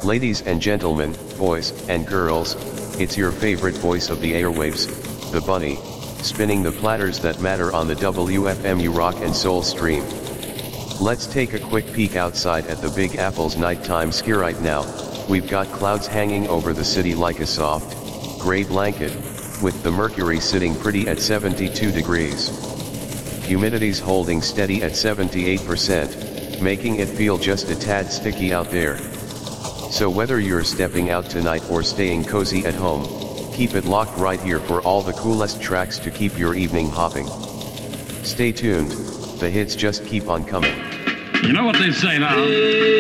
Ladies and gentlemen, boys and girls, it's your favorite voice of the airwaves, the bunny, spinning the platters that matter on the WFMU rock and soul stream. Let's take a quick peek outside at the Big Apple's nighttime sky right now. We've got clouds hanging over the city like a soft, gray blanket, with the mercury sitting pretty at 72 degrees. Humidity's holding steady at 78%, making it feel just a tad sticky out there. So whether you're stepping out tonight or staying cozy at home, keep it locked right here for all the coolest tracks to keep your evening hopping. Stay tuned, the hits just keep on coming. You know what they say now.